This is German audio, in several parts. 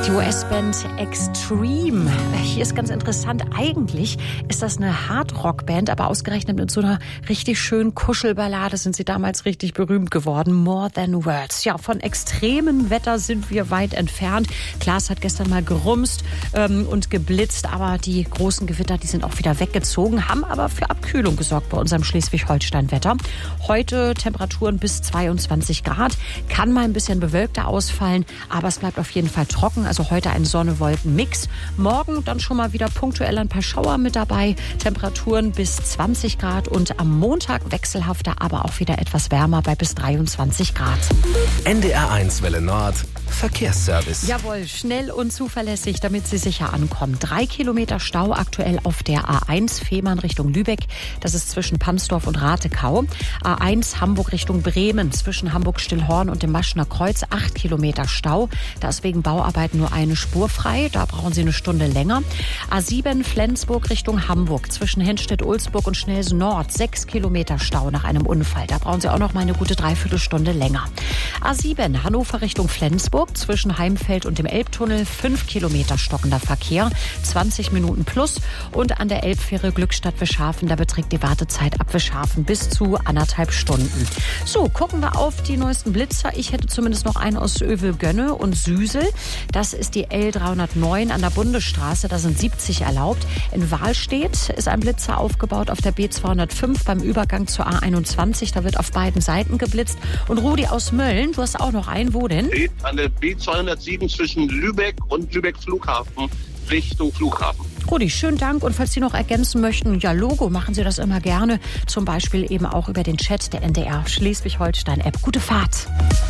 Die US-Band Extreme. Hier ist ganz interessant, eigentlich ist das eine Hard-Rock-Band, aber ausgerechnet mit so einer richtig schönen Kuschelballade sind sie damals richtig berühmt geworden. More Than Words. Ja, von extremem Wetter sind wir weit entfernt. Klar, es hat gestern mal gerumst und geblitzt, aber die großen Gewitter, die sind auch wieder weggezogen, haben aber für Abkühlung gesorgt bei unserem Schleswig-Holstein-Wetter. Heute Temperaturen bis 22 Grad, kann mal ein bisschen bewölkter ausfallen, aber es bleibt auf jeden Fall trocken. Also heute ein Sonne-Wolken-Mix. Morgen dann schon mal wieder punktuell ein paar Schauer mit dabei. Temperaturen bis 20 Grad und am Montag wechselhafter, aber auch wieder etwas wärmer bei bis 23 Grad. NDR1 Welle Nord. Verkehrsservice. Jawohl, schnell und zuverlässig, damit Sie sicher ankommen. 3 Kilometer Stau aktuell auf der A1 Fehmarn Richtung Lübeck. Das ist zwischen Pamsdorf und Ratekau. A1 Hamburg Richtung Bremen zwischen Hamburg-Stillhorn und dem Maschner Kreuz. 8 Kilometer Stau. Da ist wegen Bauarbeiten nur eine Spur frei. Da brauchen Sie eine Stunde länger. A7 Flensburg Richtung Hamburg zwischen Henstedt-Ulzburg und Schnelsen Nord. 6 Kilometer Stau nach einem Unfall. Da brauchen Sie auch noch mal eine gute Dreiviertelstunde länger. A7 Hannover Richtung Flensburg zwischen Heimfeld und dem Elbtunnel. 5 Kilometer stockender Verkehr. 20 Minuten plus. Und an der Elbfähre Glückstadt-Wischhafen, da beträgt die Wartezeit ab Wischhafen bis zu 1,5 Stunden. So, gucken wir auf die neuesten Blitzer. Ich hätte zumindest noch einen aus Övelgönne und Süsel. Das ist die L309 an der Bundesstraße. Da sind 70 erlaubt. In Wahlstedt ist ein Blitzer aufgebaut auf der B205 beim Übergang zur A21. Da wird auf beiden Seiten geblitzt. Und Rudi aus Mölln, du hast auch noch einen. Wo denn? An der B207 zwischen Lübeck und Lübeck Flughafen Richtung Flughafen. Rudi, schönen Dank. Und falls Sie noch ergänzen möchten, ja, Logo, machen Sie das immer gerne. Zum Beispiel eben auch über den Chat der NDR Schleswig-Holstein-App. Gute Fahrt.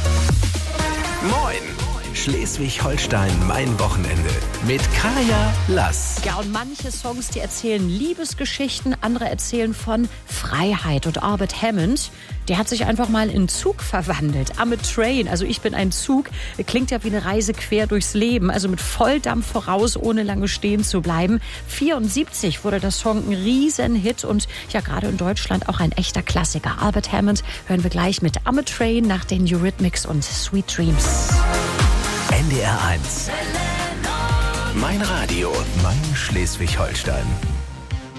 Moin! Schleswig-Holstein, mein Wochenende. Mit Kaya Lass. Ja, und manche Songs, die erzählen Liebesgeschichten, andere erzählen von Freiheit. Und Albert Hammond, der hat sich einfach mal in Zug verwandelt. I'm a train, also ich bin ein Zug. Klingt ja wie eine Reise quer durchs Leben, also mit Volldampf voraus, ohne lange stehen zu bleiben. 1974 wurde der Song ein Riesenhit und ja, gerade in Deutschland auch ein echter Klassiker. Albert Hammond hören wir gleich mit I'm a Train nach den Eurythmics und Sweet Dreams. NDR1. Mein Radio, mein Schleswig-Holstein.